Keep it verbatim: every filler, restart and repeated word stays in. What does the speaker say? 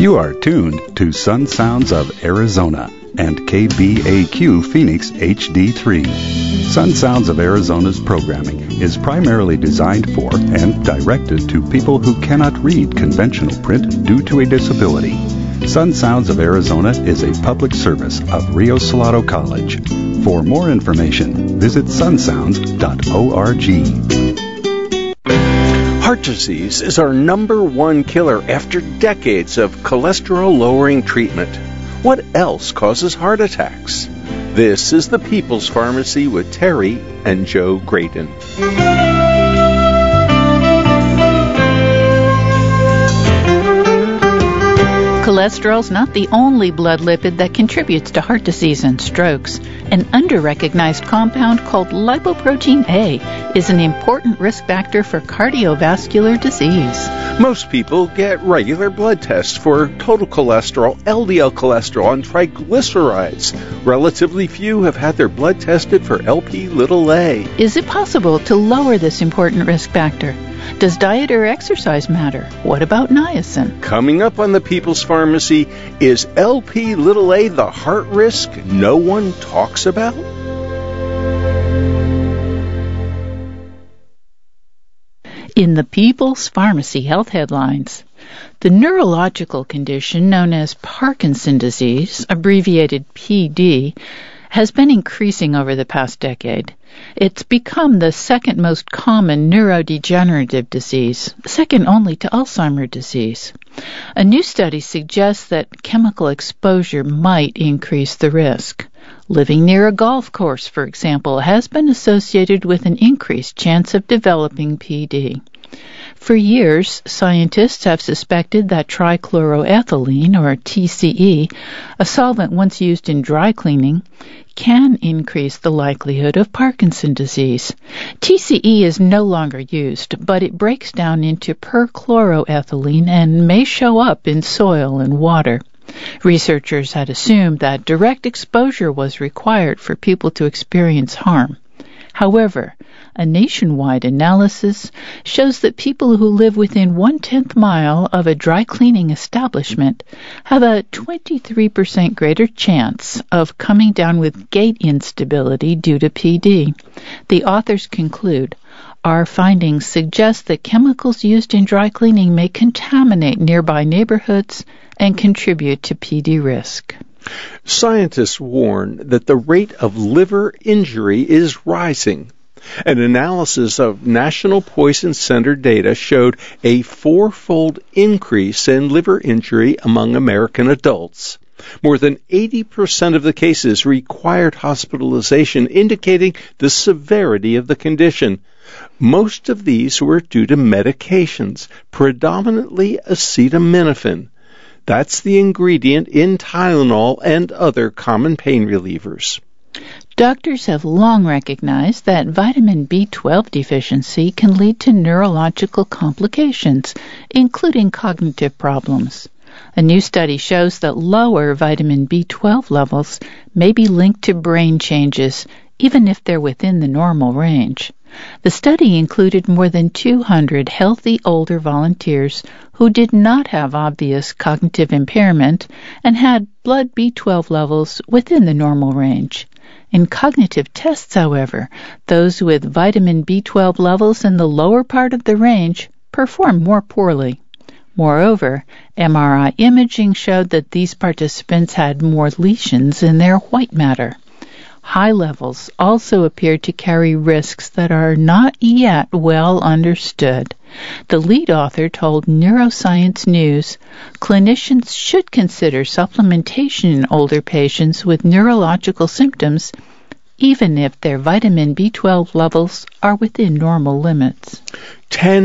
You are tuned to Sun Sounds of Arizona and K B A Q Phoenix H D three. Sun Sounds of Arizona's programming is primarily designed for and directed to people who cannot read conventional print due to a disability. Sun Sounds of Arizona is a public service of Rio Salado College. For more information, visit sun sounds dot org. Heart disease is our number one killer after decades of cholesterol-lowering treatment. What else causes heart attacks? This is the People's Pharmacy with Terry and Joe Graydon. Cholesterol is not the only blood lipid that contributes to heart disease and strokes. An under-recognized compound called lipoprotein A is an important risk factor for cardiovascular disease. Most people get regular blood tests for total cholesterol, L D L cholesterol, and triglycerides. Relatively few have had their blood tested for L P little a. Is it possible to lower this important risk factor? Does diet or exercise matter? What about niacin? Coming up on the People's Pharmacy, is L P little a the heart risk no one talks about? In the People's Pharmacy Health Headlines, the neurological condition known as Parkinson's disease, abbreviated P D, has been increasing over the past decade. It's become the second most common neurodegenerative disease, second only to Alzheimer's disease. A new study suggests that chemical exposure might increase the risk. Living near a golf course, for example, has been associated with an increased chance of developing P D. For years, scientists have suspected that trichloroethylene, or T C E, a solvent once used in dry cleaning, can increase the likelihood of Parkinson's disease. T C E is no longer used, but it breaks down into perchloroethylene and may show up in soil and water. Researchers had assumed that direct exposure was required for people to experience harm. However, a nationwide analysis shows that people who live within one-tenth mile of a dry cleaning establishment have a twenty-three percent greater chance of coming down with gait instability due to P D. The authors conclude, our findings suggest that chemicals used in dry cleaning may contaminate nearby neighborhoods and contribute to P D risk. Scientists warn that the rate of liver injury is rising. An analysis of National Poison Center data showed a fourfold increase in liver injury among American adults. More than eighty percent of the cases required hospitalization, indicating the severity of the condition. Most of these were due to medications, predominantly acetaminophen. That's the ingredient in Tylenol and other common pain relievers. Doctors have long recognized that vitamin B twelve deficiency can lead to neurological complications, including cognitive problems. A new study shows that lower vitamin B twelve levels may be linked to brain changes, even if they're within the normal range. The study included more than two hundred healthy older volunteers who did not have obvious cognitive impairment and had blood B twelve levels within the normal range. In cognitive tests, however, those with vitamin B twelve levels in the lower part of the range performed more poorly. Moreover, M R I imaging showed that these participants had more lesions in their white matter. High levels also appear to carry risks that are not yet well understood. The lead author told Neuroscience News clinicians should consider supplementation in older patients with neurological symptoms, even if their vitamin B twelve levels are within normal limits. Ten